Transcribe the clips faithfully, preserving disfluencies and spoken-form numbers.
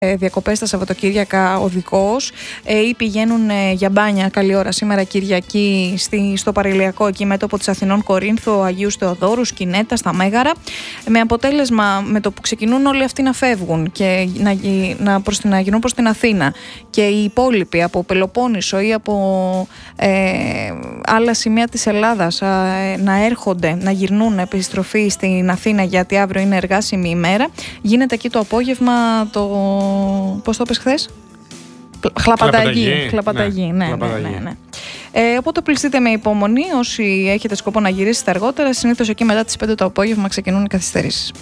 διακοπές τα Σαββατοκύριακα οδικός ή πηγαίνουν για μπάνια καλή ώρα σήμερα Κυριακή στη, στο παραλιακό εκεί μέτωπο της Αθηνών Κορίνθου, Αγίου Θεοδόρου, Σκηνέτα, στα Μέγαρα, με αποτέλεσμα με το που ξεκινούν όλοι αυτοί να φεύγουν και να, να, προς την, να γυρνούν προς την Αθήνα και οι υπόλοιποι από Πελοπόννησο ή από ε, άλλα σημεία της Ελλάδας ε, να έρχονται, να γυρνούν επιστροφή στην Αθήνα γιατί αύριο είναι εργάσιμη ημέρα, γίνεται εκεί το απόγευμα το... Πώς το είπες χθες? Χλαπαταγή. Χλαπαταγή, ναι, ναι, ναι, ναι, ναι. Ε, οπότε πληστείτε με υπομονή όσοι έχετε σκοπό να γυρίσετε αργότερα. Συνήθως εκεί μετά τις πέντε το απόγευμα ξεκινούν οι καθυστερήσεις.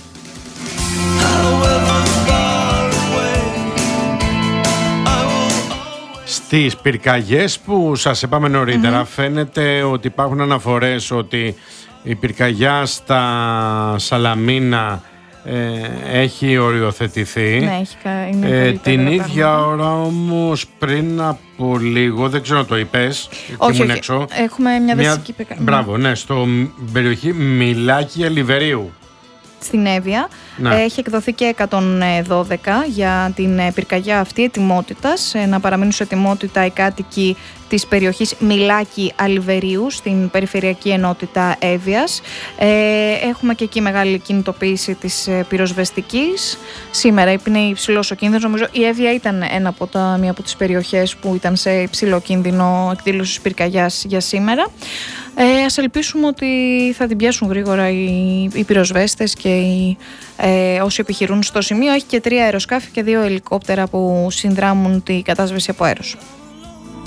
Στις πυρκαγιές που σας είπαμε νωρίτερα, mm-hmm. φαίνεται ότι υπάρχουν αναφορές ότι η πυρκαγιά στα Σαλαμίνα Ε, έχει οριοθετηθεί. Ναι, έχει, είναι ε, την ίδια πράγματα. Ώρα όμως πριν από λίγο, δεν ξέρω αν το είπες, όχι, όχι. Έξω, έχουμε μια δασική πυρκαγιά. Μπράβο, ναι, στο περιοχή Μιλάκη Αλιβερίου στην Εύβοια. Ναι. Έχει εκδοθεί και εκατόν δώδεκα για την πυρκαγιά αυτή ετοιμότητας, να παραμείνουν σε ετοιμότητα οι κάτοικοι της περιοχής Μιλάκη Αλιβερίου στην Περιφερειακή Ενότητα Εύβοιας. Ε, έχουμε και εκεί μεγάλη κινητοποίηση της πυροσβεστικής. Σήμερα είναι υψηλός ο κίνδυνος. Νομίζω η Εύβοια ήταν ένα από τα, μία από τις περιοχές που ήταν σε υψηλό κίνδυνο εκδήλωσης πυρκαγιάς για σήμερα. Ε, ας ελπίσουμε ότι θα την πιάσουν γρήγορα οι, οι πυροσβέστες και οι, ε, όσοι επιχειρούν στο σημείο. Έχει και τρία αεροσκάφη και δύο ελικόπτερα που συνδράμουν την κατάσβεση από αέρος.